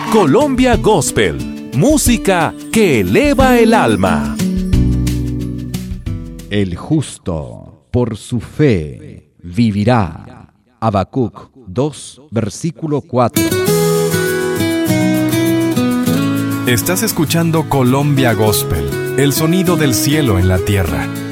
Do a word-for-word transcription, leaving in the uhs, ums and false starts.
Colombia Gospel, música que eleva el alma. El justo por su fe vivirá. Habacuc dos, versículo cuatro. Estás escuchando Colombia Gospel, el sonido del cielo en la tierra.